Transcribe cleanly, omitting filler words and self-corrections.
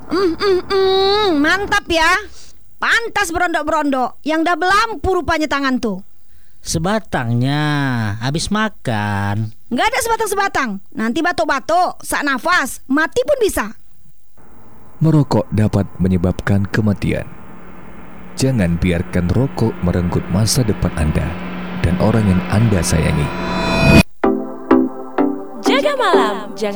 Mantap ya. Pantas berondok-berondok. Yang dah belampu rupanya tangan tuh. Sebatangnya habis makan. Nggak ada sebatang-sebatang. Nanti batuk-batuk, sak nafas, mati pun bisa. Merokok dapat menyebabkan kematian. Jangan biarkan rokok merenggut masa depan Anda dan orang yang Anda sayangi.